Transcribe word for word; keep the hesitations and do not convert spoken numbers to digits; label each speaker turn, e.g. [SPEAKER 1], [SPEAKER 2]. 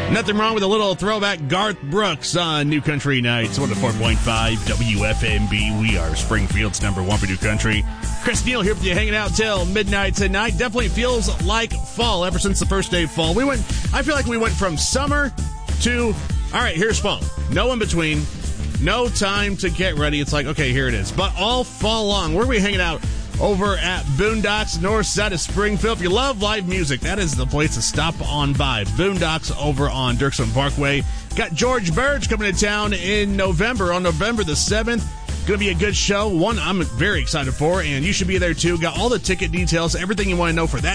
[SPEAKER 1] Nothing wrong with a little throwback Garth Brooks on New Country Nights. one oh four point five W F M B. We are Springfield's number one for New Country. Chris Neal here with you, hanging out till midnight tonight. Definitely feels like fall ever since the first day of fall. We went. I feel like we went from summer to, all right, here's fall. No in between. No time to get ready. It's like, okay, here it is. But all fall long, where are we hanging out? Over at Boondocks, north side of Springfield. If you love live music, that is the place to stop on by. Boondocks over on Dirksen Parkway. Got George Burge coming to town in November, on November the seventh. Going to be a good show. One I'm very excited for, and you should be there too. Got all the ticket details, everything you want to know for that